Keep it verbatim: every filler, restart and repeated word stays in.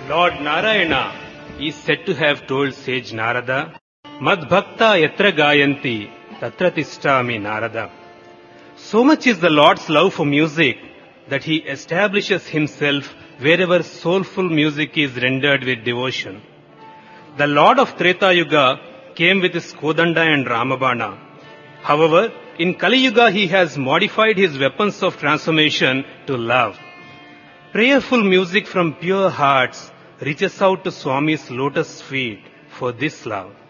Lord Narayana is said to have told sage Narada, Madbhakta yatra gayanti tatra tishtami Narada. So much is the Lord's love for music that he establishes himself wherever soulful music is rendered with devotion. The Lord of Treta Yuga came with his Kodanda and Ramabana. However, in Kali Yuga he has modified his weapons of transformation to love. Prayerful music from pure hearts reaches out to Swami's lotus feet for this love.